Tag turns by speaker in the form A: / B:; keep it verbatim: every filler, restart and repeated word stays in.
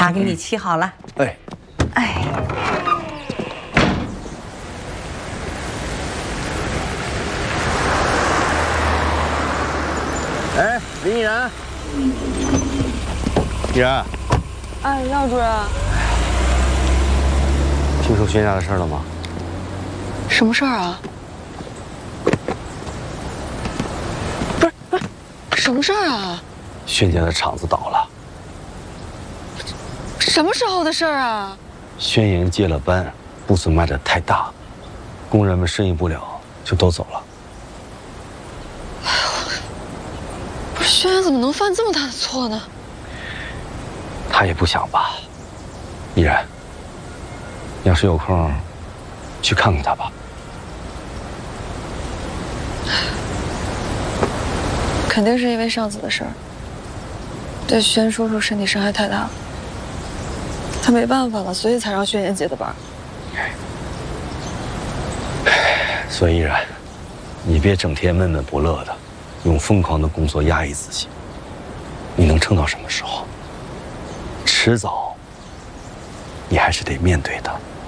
A: 茶给你沏好了。
B: 哎，
A: 哎，
B: 哎，林毅然，毅然，
C: 哎，廖主任，
B: 听说轩家的事了吗？
C: 什么事儿啊？不是不是，什么事儿啊？
B: 轩家的厂子倒了。
C: 什么时候的事儿啊？
B: 轩爷接了班，步子迈得太大，工人们适应不了，就都走了。
C: 不是，轩辕怎么能犯这么大的错呢？
B: 他也不想吧。毅然，要是有空，去看看他吧。
C: 肯定是因为上次的事儿，对轩叔叔身体伤害太大了，他没办法了，所以才让轩辕接的班。
B: 所以毅然，你别整天闷闷不乐的，用疯狂的工作压抑自己。你能撑到什么时候？迟早，你还是得面对他。